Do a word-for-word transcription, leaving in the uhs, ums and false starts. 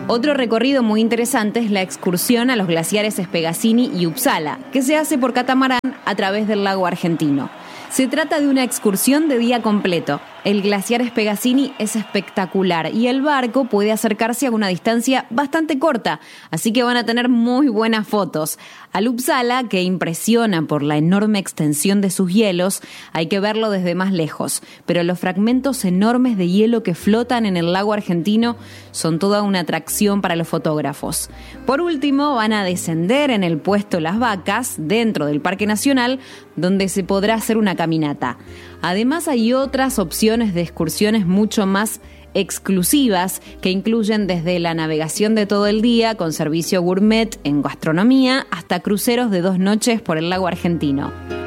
Otro recorrido muy interesante es la excursión a los glaciares Espegazzini y Uppsala, que se hace por catamarán a través del lago argentino. Se trata de una excursión de día completo. El glaciar Espegazzini es espectacular y el barco puede acercarse a una distancia bastante corta, así que van a tener muy buenas fotos. Al Uppsala, que impresiona por la enorme extensión de sus hielos, hay que verlo desde más lejos, pero los fragmentos enormes de hielo que flotan en el lago argentino son toda una atracción para los fotógrafos. Por último, van a descender en el puesto Las Vacas, dentro del Parque Nacional, donde se podrá hacer una caminata. Además, hay otras opciones de excursiones mucho más exclusivas que incluyen desde la navegación de todo el día con servicio gourmet en gastronomía hasta cruceros de dos noches por el lago argentino.